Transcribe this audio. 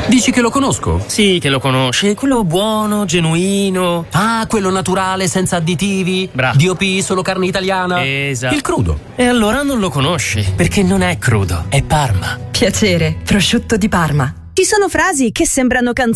Dici che lo conosco? Sì, che lo conosci. Quello buono, genuino. Ah, quello naturale, senza additivi. Bravo. DOP, solo carne italiana. Esatto. Il crudo. E allora non lo conosci, perché non è crudo, è Parma. Piacere, prosciutto di Parma. Ci sono frasi che sembrano canzoni